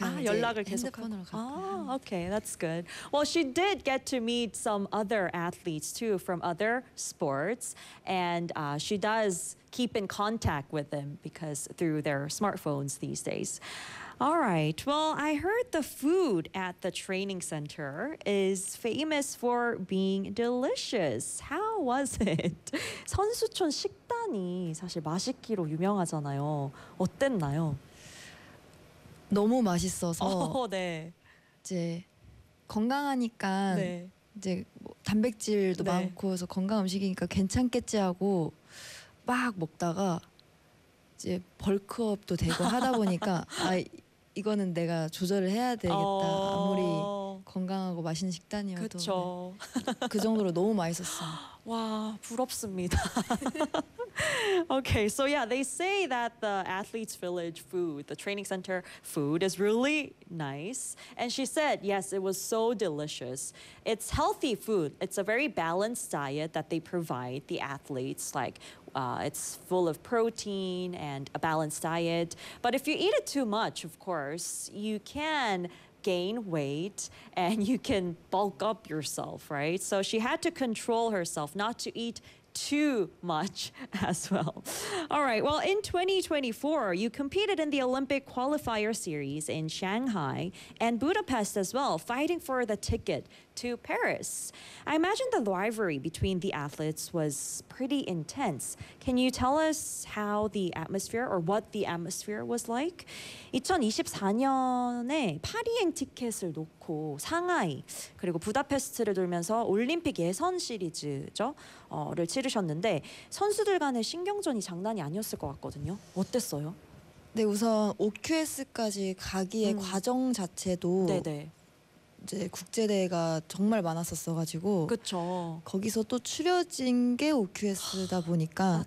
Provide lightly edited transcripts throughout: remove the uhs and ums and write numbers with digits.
그냥 이제 연락을 계속 핸드폰으로 하고. 가끔. Okay, that's good. Well, she did get to meet some other athletes too from other sports, and she does keep in contact with them because through their smartphones these days. All right. Well, I heard the food at the training center is famous for being delicious. How was it? 선수촌 식단이 사실 맛있기로 유명하잖아요. 어땠나요? 너무 맛있어서 네. 이제 건강하니까 네. 이제 뭐 단백질도 네. 많고 해서 건강 음식이니까 괜찮겠지 하고 막 먹다가 이제 벌크업도 되고 하다 보니까 이거는 내가 조절을 해야 되겠다. 아무리 건강하고 맛있는 식단이어도 그렇죠. 그 정도로 너무 맛있었어요. 와, 부럽습니다. Okay, so yeah, they say that the Athletes Village food, the training center food is really nice. And she said, yes, it was so delicious. It's healthy food. It's a very balanced diet that they provide the athletes. Like it's full of protein and a balanced diet. But if you eat it too much, of course, you can gain weight and you can bulk up yourself, right? So she had to control herself not to eat too much as well. All right, well, in 2024, you competed in the Olympic qualifier series in Shanghai and Budapest as well, fighting for the ticket to Paris. I imagine the rivalry between the athletes was pretty intense. Can you tell us how the atmosphere or what the atmosphere was like? 2024년에 파리행 티켓을 놓고 상하이 그리고 부다페스트를 돌면서 올림픽 예선 시리즈죠. 를 치르셨는데 선수들 간의 신경전이 장난이 아니었을 것 같거든요. 어땠어요? 네, 우선 OQS까지 가기의 과정 자체도 네네. 이제 국제대회가 정말 많았었어가지고 그렇죠. 거기서 또 추려진 게 OQS다 보니까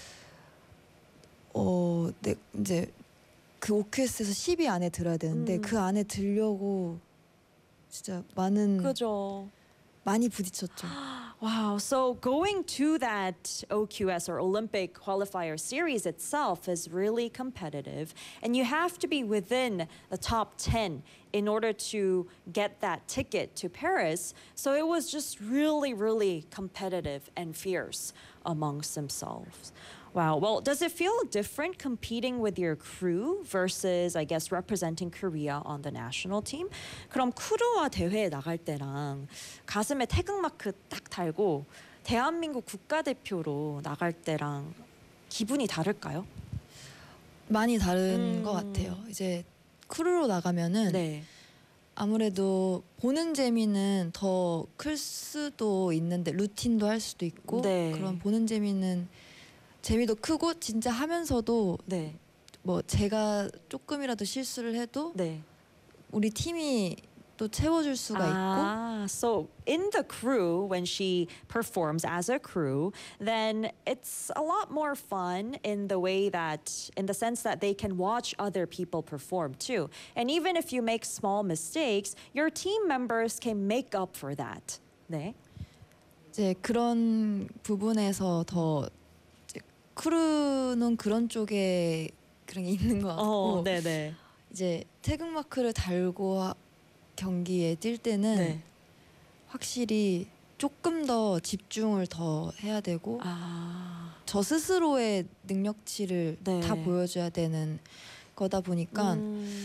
맞아요. 네, 이제 그 OQS에서 10위 안에 들어야 되는데 그 안에 들려고 진짜 그죠. 많이 부딪혔죠. Wow, so going to that OQS or Olympic qualifier series itself is really competitive, and you have to be within the top 10 in order to get that ticket to Paris. So it was just really, really competitive and fierce amongst themselves. Wow. Well, does it feel different competing with your crew versus, I guess, representing Korea on the national team? 그럼 크루와 대회에 나갈 때랑 가슴에 태극마크 딱 달고 대한민국 국가대표로 나갈 때랑 기분이 다를까요? 많이 다른 것 같아요. 이제 크루로 나가면은 네. 아무래도 보는 재미는 더 클 수도 있는데 루틴도 할 수도 있고 네. 그런 보는 재미도 크고 진짜 하면서도 네. 뭐 제가 조금이라도 실수를 해도 네. 우리 팀이 또 채워줄 수가 있고. So in the crew, when she performs as a crew, then it's a lot more fun in the way that, in the sense that they can watch other people perform too. And even if you make small mistakes, your team members can make up for that. 네. 이제 그런 부분에서 더 이제 크루는 그런 쪽에 그런 게 있는 것 같고. 네네. 이제 태극마크를 달고 경기에 뛸 때는 네. 확실히 조금 더 집중을 더 해야 되고 저 스스로의 능력치를 네. 다 보여줘야 되는 거다 보니까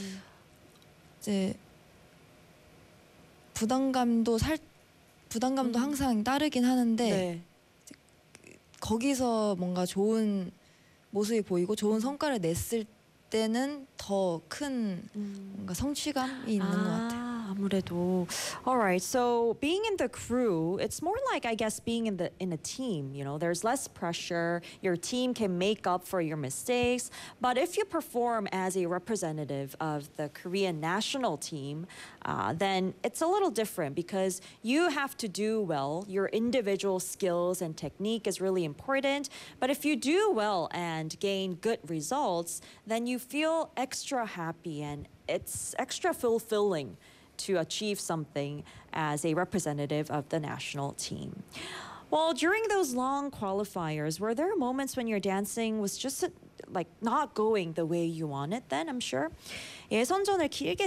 이제 부담감도 항상 따르긴 하는데 네. 거기서 뭔가 좋은 모습이 보이고 좋은 성과를 냈을 때는 더 큰 뭔가 성취감이 있는 것 같아요. 아무래도. All right. So being in the crew, it's more like, I guess, being in a team. You know, there's less pressure. Your team can make up for your mistakes. But if you perform as a representative of the Korean national team, then it's a little different because you have to do well. Your individual skills and technique is really important. But if you do well and gain good results, then you feel extra happy and it's extra fulfilling to achieve something as a representative of the national team. Well, during those long qualifiers, were there moments when your dancing was just like not going the way you wanted then, I'm sure? 예선전을 길게